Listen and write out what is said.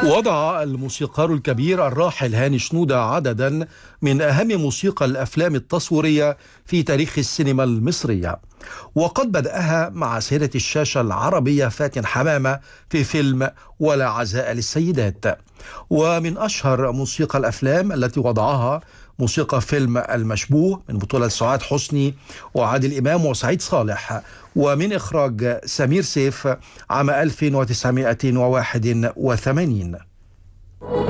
وضع الموسيقار الكبير الراحل هاني شنودة عددا من أهم موسيقى الأفلام التصويرية في تاريخ السينما المصرية، وقد بدأها مع سيدة الشاشة العربية فاتن حمامة في فيلم ولا عزاء للسيدات. ومن أشهر موسيقى الأفلام التي وضعها موسيقى فيلم المشبوه من بطولة سعاد حسني وعادل إمام وسعيد صالح، ومن إخراج سمير سيف عام 1981.